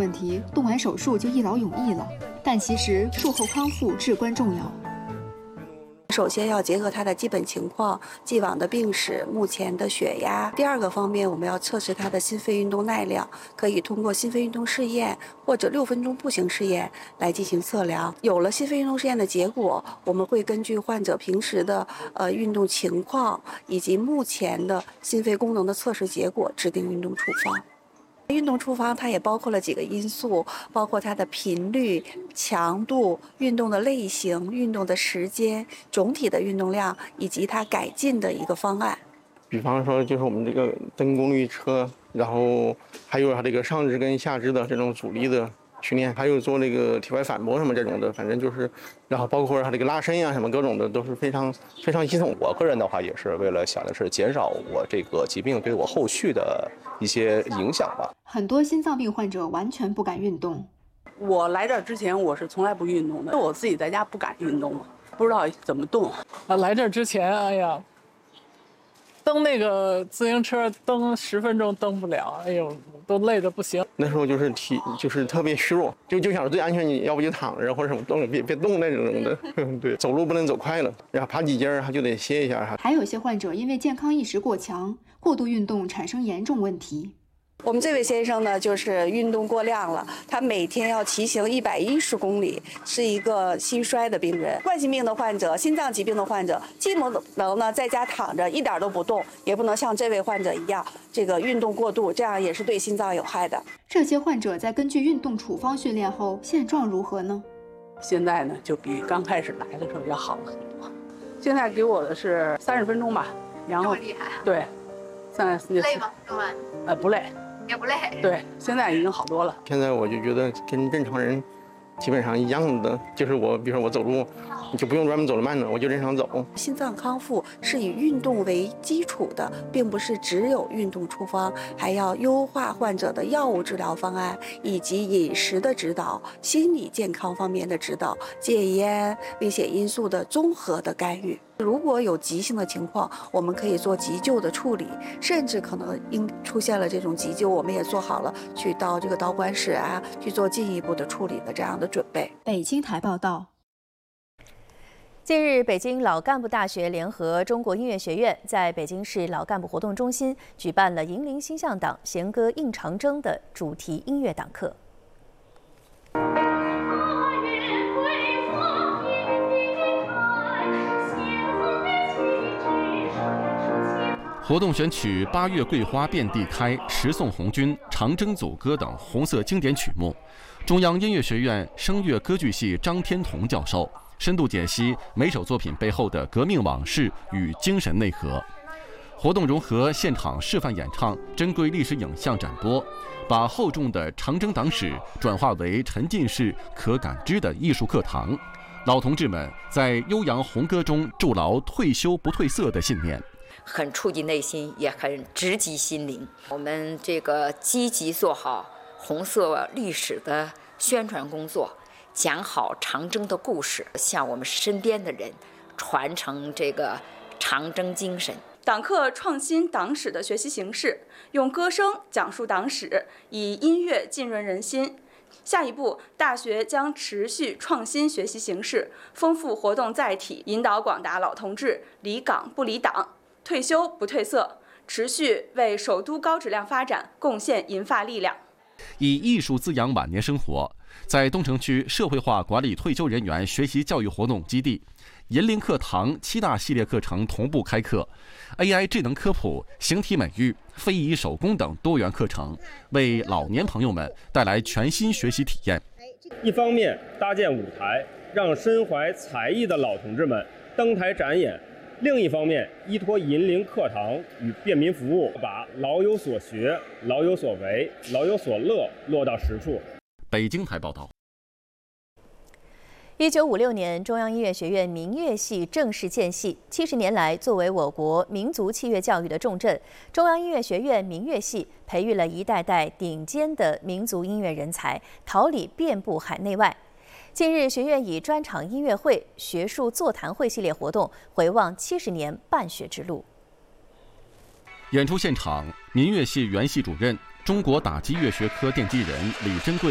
问题，动完手术就一劳永逸了。但其实术后康复至关重要。 首先要结合他的基本情况、既往的病史、目前的血压。第二个方面，我们要测试他的心肺运动耐量，可以通过心肺运动试验或者6分钟步行试验来进行测量。有了心肺运动试验的结果，我们会根据患者平时的运动情况以及目前的心肺功能的测试结果，制定运动处方。运动处方它也包括了几个因素，包括它的频率、强度、运动的类型、运动的时间、总体的运动量以及它改进的一个方案。 比方说，就是我们这个登功率车，然后还有它这个上肢跟下肢的这种阻力的训练，还有做这个体外反搏什么这种的，反正就是，然后包括它这个拉伸呀什么各种的都是非常系统。 我个人的话也是为了想的是减少我这个疾病对我后续的一些影响吧。 很多心脏病患者完全不敢运动。 我来这儿之前我是从来不运动的，我自己在家不敢运动嘛，不知道怎么动。 来这儿之前，哎呀，蹬那个自行车蹬10分钟蹬不了，哎呦，都累得不行。 那时候就是特别虚弱，就想着最安全，你要不就躺着或者什么动，别动那种的。对，走路不能走快了，然后爬几阶还就得歇一下。 还有些患者因为健康意识过强，过度运动产生严重问题。 我们这位先生呢，就是运动过量了，他每天要骑行110公里，是一个心衰的病人。冠心病的患者、心脏疾病的患者，既不能呢在家躺着一点都不动，也不能像这位患者一样这个运动过度，这样也是对心脏有害的。 这些患者在根据运动处方训练后，现状如何呢？ 现在呢，就比刚开始来的时候要好了很多。现在给我的是30分钟吧，然后这么厉害啊？ 对， 累吗？动完？ 不累。 也不累。 对，现在已经好多了。 现在我就觉得跟正常人基本上一样的，就是比如说我走路，你就不用专门走得慢了，我就正常走。 心脏康复是以运动为基础的，并不是只有运动处方，还要优化患者的药物治疗方案，以及饮食的指导、心理健康方面的指导、戒烟、危险因素的综合的干预。如果有急性的情况，我们可以做急救的处理，甚至可能出现了这种急救，我们也做好了去到这个导管室啊，去做进一步的处理的这样的准备。 北京台报道。 近日，北京老干部大学联合中国音乐学院在北京市老干部活动中心举办了迎灵星象党弦歌应长征的主题音乐党课。 活动选取8月桂花遍地开、十送红军、长征走歌等红色经典曲目。中央音乐学院声乐歌剧系张天同教授深度解析每首作品背后的革命往事与精神内核。活动融合现场示范演唱、珍贵历史影像展播，把厚重的长征党史转化为沉浸式可感知的艺术课堂。老同志们在悠扬红歌中筑牢退休不褪色的信念， 很触及内心，也很直击心灵。我们这个积极做好红色历史的宣传工作，讲好长征的故事，向我们身边的人传承这个长征精神。 党课创新党史的学习形式，用歌声讲述党史，以音乐浸润人心。下一步，大学将持续创新学习形式，丰富活动载体，引导广大老同志离岗不离党，退休不褪色，持续为首都高质量发展贡献银发力量。 以艺术滋养晚年生活。在东城区社会化管理退休人员学习教育活动基地，银灵课堂7大系列课程同步开课， AI 智能科普、形体美育、非遗手工等多元课程，为老年朋友们带来全新学习体验。 一方面搭建舞台，让身怀才艺的老同志们登台展演；另一方面，依托银灵课堂与便民服务，把老有所学、老有所为、老有所乐落到实处。 北京台报道。 1956年，中央音乐学院民乐系正式建系。70年来，作为我国民族器乐教育的重镇，中央音乐学院民乐系培育了一代代顶尖的民族音乐人才，桃李遍布海内外。近日，学院以专场音乐会、学术座谈会系列活动，回望70年办学之路。 演出现场，民乐系原系主任、中国打击乐学科奠基人李珍贵